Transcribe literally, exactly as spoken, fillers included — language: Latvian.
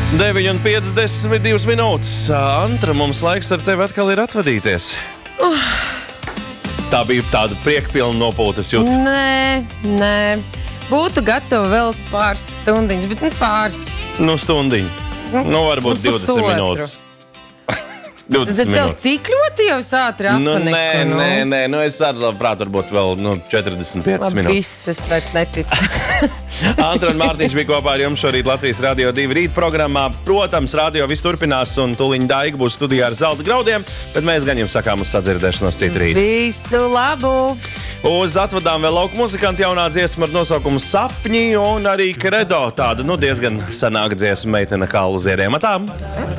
deviņi un piecdesmit divas minūtes. Antra, mums laiks ar tevi atkal ir atvadīties. Uh. Tā bija tāda priekpilna nopūtas jūta. Nē, nē. Būtu gatava vēl pāris stundiņas, bet nu pāris. Nu, stundiņu. Nu, varbūt nu, divdesmit minūtes. divdesmit tev minūtes. Tik ļoti jau sātri nu, apaniku, nē, nu? nē, nē, nu es ar labprāt varbūt vēl nu, četrdesmit piecas Labi, minūtes. viss, es vairs neticu. Antra un Mārtiņš bija kopā ar jums šorīt Latvijas Radio divi rīt programmā. Protams, radio viss turpinās un tuliņ Daiga būs studijā ar zelta graudiem, bet mēs gan jums sakām uz sadzirdēšanos citu rīt. Visu labu! Uz atvadām vēl lauku muzikanti jaunā dziesma ar nosaukumu Sapņi un arī Kredo tāda, nu, diezgan sanāka dziesma meitene Kallu ziediem. Atām!